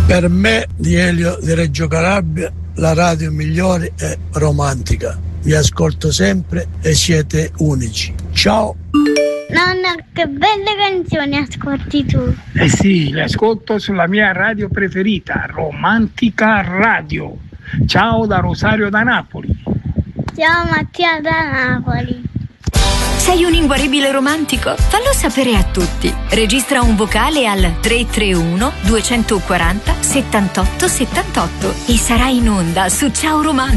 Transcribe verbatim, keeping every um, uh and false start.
Per me, di Elio di Reggio Calabria, la radio migliore è Romantica. Vi ascolto sempre e siete unici. Ciao! Nonna, che belle canzoni ascolti tu. Eh sì, le ascolto sulla mia radio preferita, Romantica Radio. Ciao da Rosario da Napoli. Ciao Mattia da Napoli. Sei un inguaribile romantico? Fallo sapere a tutti. Registra un vocale al tre tre uno due quattro zero settantotto settantotto e sarai in onda su Ciao Romantico.